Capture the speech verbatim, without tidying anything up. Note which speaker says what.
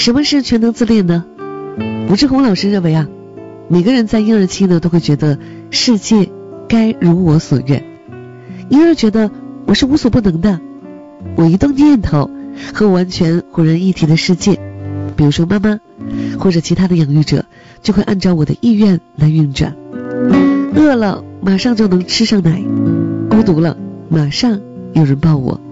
Speaker 1: 什么是全能自恋呢？武志红老师认为啊，每个人在婴儿期呢都会觉得世界该如我所愿。婴儿觉得我是无所不能的，我一动念头和完全浑然一体的世界，比如说妈妈或者其他的养育者，就会按照我的意愿来运转。饿了马上就能吃上奶，孤独了马上有人抱我。